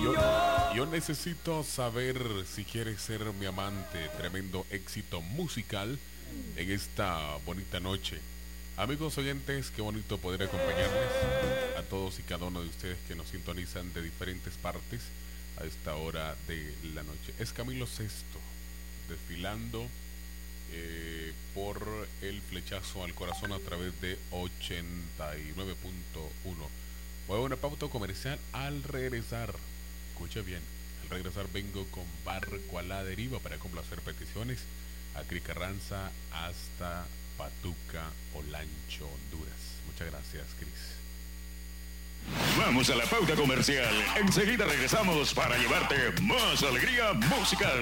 Yo necesito saber si quieres ser mi amante. Tremendo éxito musical en esta bonita noche. Amigos oyentes, qué bonito poder acompañarles a todos y cada uno de ustedes que nos sintonizan de diferentes partes a esta hora de la noche. Es Camilo Sesto, desfilando por el flechazo al corazón a través de 89.1. Voy a una pauta comercial. Al regresar, escucha bien, al regresar vengo con Barco a la Deriva para complacer peticiones a Cricarranza hasta Patuca, Olancho, Honduras. Muchas gracias, Cris. Vamos a la pauta comercial. Enseguida regresamos para llevarte más alegría musical.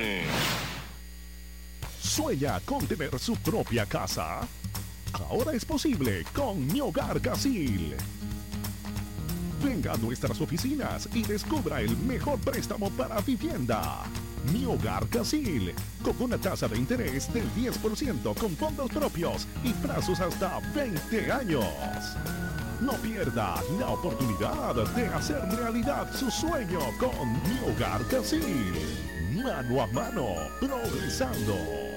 ¿Sueña con tener su propia casa? Ahora es posible con Mi Hogar Casil. Venga a nuestras oficinas y descubra el mejor préstamo para vivienda. Mi Hogar Casil, con una tasa de interés del 10% con fondos propios y plazos hasta 20 años. No pierda la oportunidad de hacer realidad su sueño con Mi Hogar Casil. Mano a mano, progresando.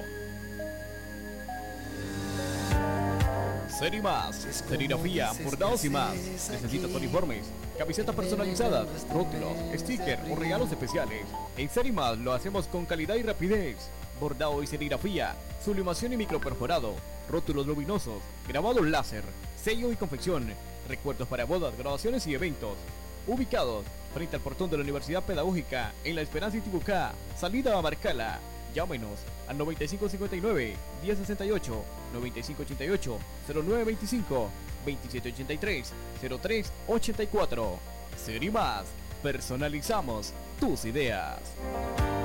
Serimas, serigrafía, bordados y más. ¿Necesitas uniformes, camisetas personalizadas, rótulos, stickers o regalos especiales? En Serimas lo hacemos con calidad y rapidez. Bordado y serigrafía, sublimación y microperforado, rótulos luminosos, grabado láser, sello y confección, recuerdos para bodas, graduaciones y eventos. Ubicados frente al portón de la Universidad Pedagógica en La Esperanza y Tibucá, salida a Marcala. Llámenos al 9559-1068, 9588-0925, 2783-0384. Serimas, personalizamos tus ideas.